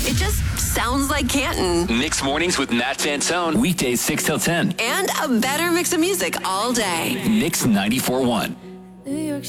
It just sounds like Canton. Mixed Mornings with Matt Fantone. Weekdays 6 till 10. And a better mix of music all day. Mix 94.1. New York